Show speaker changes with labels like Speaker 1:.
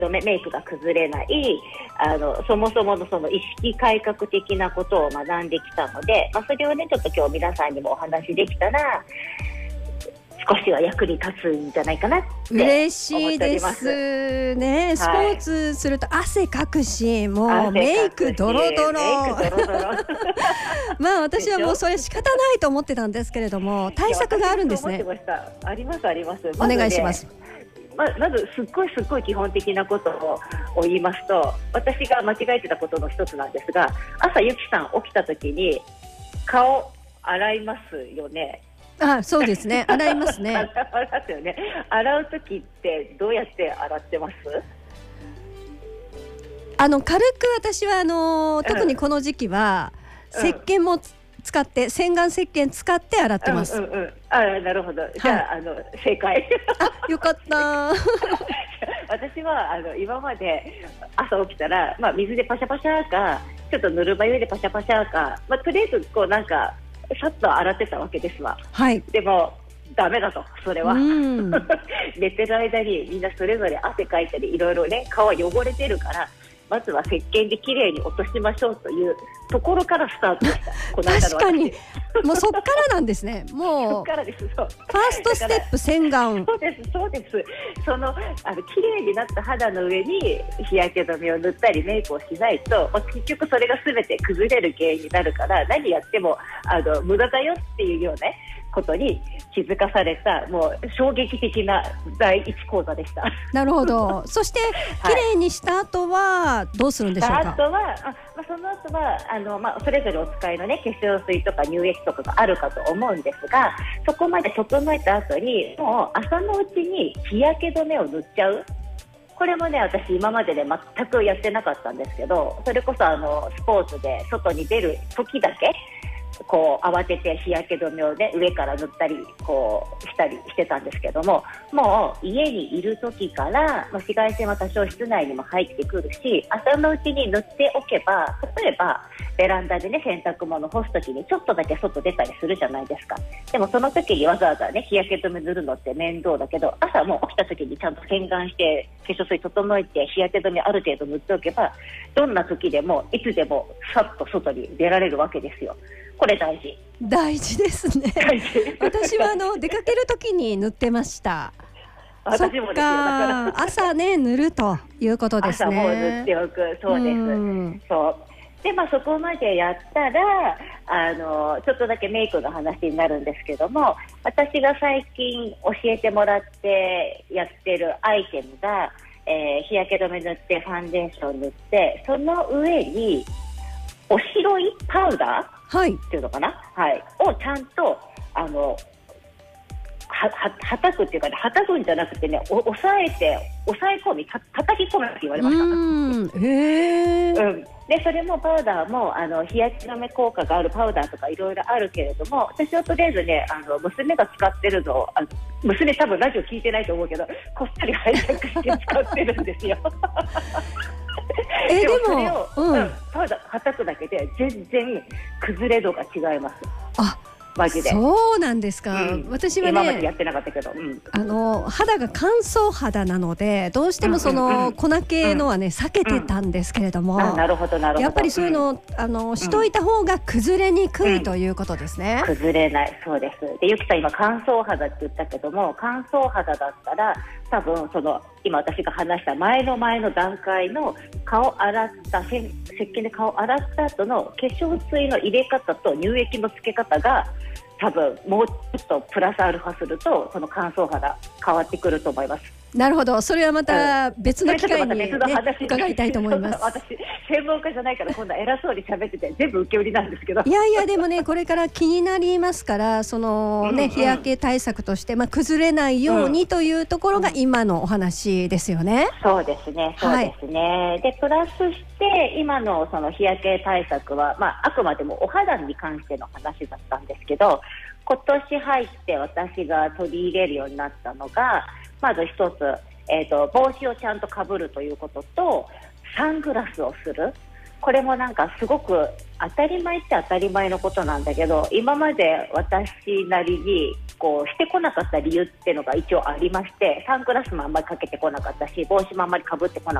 Speaker 1: メイクが崩れない、そもそものその意識改革的なことを学んできたので、それをねちょっと今日皆さんにもお話できたら少しは役に立つんじゃないかなって思っております。
Speaker 2: 嬉しいですね。スポーツすると汗かくし、もうメイクドロドロ私はもうそれ仕方ないと思ってたんですけれども、対策があるんですね。
Speaker 1: ありますあります。
Speaker 2: お願いします。
Speaker 1: まずすっごい基本的なことを言いますと、私が間違えてたことの一つなんですが、朝ゆきさん起きた時に顔洗いますよね。
Speaker 2: そうですね、洗いますね。
Speaker 1: 洗いますよね。洗う時ってどうやって洗ってます？
Speaker 2: 軽く私は特にこの時期は石鹸も使って洗顔石鹸使って洗ってます。
Speaker 1: なるほど。じゃあ、正解。
Speaker 2: よかった。
Speaker 1: 私は今まで朝起きたら、水でパシャパシャかちょっとぬるま湯でパシャパシャか、とりあえずこうなんかさっと洗ってたわけですわ。でもダメだと、それは寝てる間にみんなそれぞれ汗かいたりいろいろね、顔は汚れてるから、まずは石鹸できれいに落としましょうというところからスタートでした。
Speaker 2: 確かにもうそっからなんですね。もう
Speaker 1: そっからです。ファー
Speaker 2: ストステップ洗顔。
Speaker 1: そうです。その綺麗になった肌の上に日焼け止めを塗ったりメイクをしないと、結局それが全て崩れる原因になるから、何やっても無駄だよっていうようなことに気づかされた、もう衝撃的な第一講座でした。
Speaker 2: なるほど。そして綺麗にした後はどうするんでしょうか？
Speaker 1: その後はそれぞれお使いのね、化粧水とか乳液とかがあるかと思うんですが、そこまで整えた後にもう朝のうちに日焼け止めを塗っちゃう。これもね、私今までで全くやってなかったんですけど、それこそスポーツで外に出る時だけこう慌てて日焼け止めをね上から塗ったりこうしたりしてたんですけども、もう家にいる時から紫外線は多少室内にも入ってくるし、朝のうちに塗っておけば、例えばベランダでね洗濯物干す時にちょっとだけ外出たりするじゃないですか。でもその時にわざわざね日焼け止め塗るのって面倒だけど、朝もう起きた時にちゃんと洗顔して化粧水整えて日焼け止めある程度塗っておけば、どんな時でもいつでもさっと外に出られるわけですよ。これ大事
Speaker 2: ですね。私は出かける時に塗ってました。
Speaker 1: 私もですよ。だから
Speaker 2: 朝ね塗るということですね。
Speaker 1: 朝も塗っておく。そうです。そうで、そこまでやったらちょっとだけメイクの話になるんですけども、私が最近教えてもらってやってるアイテムが、日焼け止め塗ってファンデーション塗って、その上にお白いパウダーっていうのかな、をちゃんとはたくっていうかね、はたくんじゃなくてね、押さえ込み叩き込むって言われました。でそれもパウダーも日焼け止め効果があるパウダーとかいろいろあるけれども、私はとりあえずね娘が使ってるのを娘多分ラジオ聞いてないと思うけど、こっそり拝借して使ってるんですよ。でもそれを、パウダーはたくだけで全然崩れ度が違います。マジで。
Speaker 2: そうなんですか。私はね、
Speaker 1: 今までやってなかったけど、
Speaker 2: 肌が乾燥肌なので、どうしてもその粉系のはね避けてたんですけれども、
Speaker 1: なるほど
Speaker 2: やっぱりそういうのをしといた方が崩れにくいということですね。
Speaker 1: 崩れない。そうです。でゆきさん今乾燥肌って言ったけども、乾燥肌だったら多分今私が話した前の段階の顔洗った石鹸で顔洗った後の化粧水の入れ方と乳液のつけ方が多分もうちょっとプラスアルファするとその乾燥肌変わってくると思います。
Speaker 2: なるほど。それはまた別の機会に、伺いたいと思います。
Speaker 1: 私専門家じゃないからこんな偉そうに喋ってて全部受け売りなんですけど、
Speaker 2: いやでもねこれから気になりますから、日焼け対策として、崩れないようにというところが今のお話ですよね。
Speaker 1: そうですね。でプラスして今のその日焼け対策は、あくまでもお肌に関しての話だったんですけど、今年入って私が取り入れるようになったのが、まず一つ、帽子をちゃんとかぶるということと、サングラスをする。これもなんかすごく当たり前っちゃ当たり前のことなんだけど、今まで私なりにこうしてこなかった理由っていうのが一応ありまして、サングラスもあんまりかけてこなかったし、帽子もあんまりかぶってこな